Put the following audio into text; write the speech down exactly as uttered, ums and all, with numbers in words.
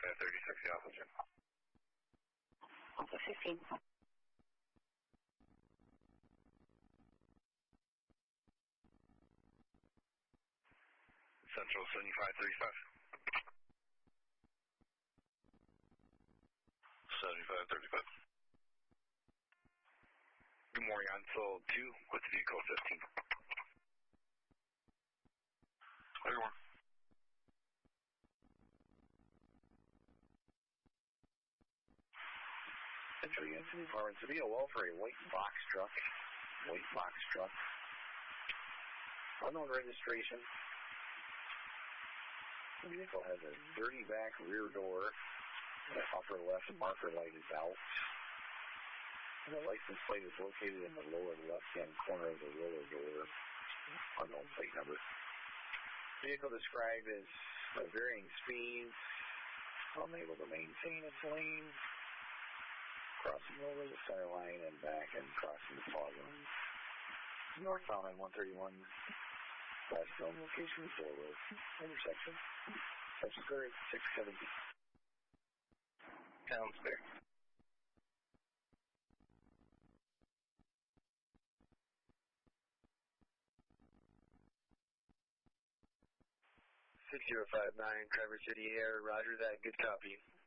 seventy-five thirty-six, the officer. Alpha fifteen. Central seventy-five thirty-five. seventy-five thirty-five. Good morning, on Soul two with vehicle fifteen. Good morning. Central Unity Department, to be a well for a white box truck. White box truck. Unknown registration. The vehicle has a dirty back rear door. The upper left marker light is out. And the license plate is located in the lower left-hand corner of the roller door. Unknown plate number. Vehicle described as uh, varying speeds. Unable to maintain its lane. Crossing over the center line and back and crossing the fog line. Northbound on one thirty-one. Last known location is Door Road. Intersection. Section clear six seventy. Sounds fair. six zero five nine, Traverse City Air, roger that, good copy.